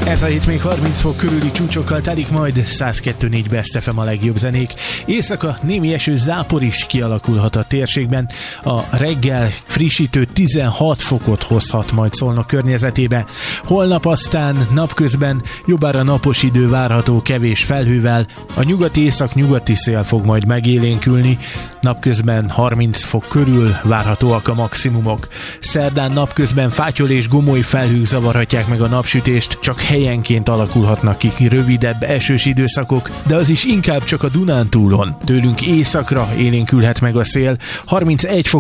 Ez a hét még 30 fok körüli csúcsokkal telik, majd 102.4 Best FM a legjobb zenék. Éjszaka némi eső, zápor is kialakulhat a térségben. A reggel frissítő 16 fokot hozhat majd Szolnok környezetébe. Holnap aztán napközben jobbára napos idő várható kevés felhővel. A nyugati észak-nyugati szél fog majd megélénkülni. Napközben 30 fok körül várhatóak a maximumok. Szerdán napközben fátyol és gomoly felhők zavarhatják meg a napsütést, csak helyenként alakulhatnak ki rövidebb esős időszakok, de az is inkább csak a Dunántúlon. Tőlünk északra élénkülhet meg a szél, 31 fok